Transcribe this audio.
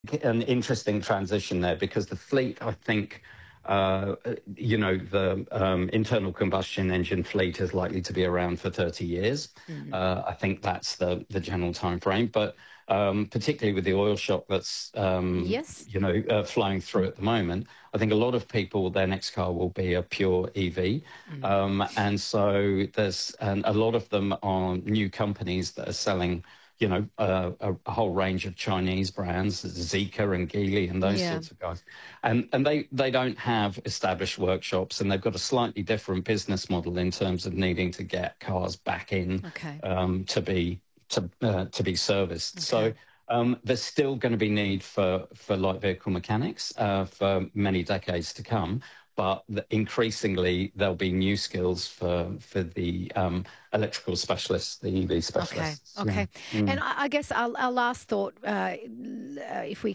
an interesting transition there, because the fleet, I think, the internal combustion engine fleet is likely to be around for 30 years. Mm. I think that's the general time frame. But particularly with the oil shock that's, Yes. flowing through at the moment, I think a lot of people, their next car will be a pure EV. Mm. And so and a lot of them are new companies that are selling, a whole range of Chinese brands, Zeekr and Geely and those Yeah. sorts of guys. And they don't have established workshops, and they've got a slightly different business model in terms of needing to get cars back in Okay. to be serviced. Okay. So there's still going to be need for light vehicle mechanics for many decades to come. But increasingly, there'll be new skills for the electrical specialists, the EV Okay. specialists. Yeah. Okay. And Mm. I guess our last thought, if we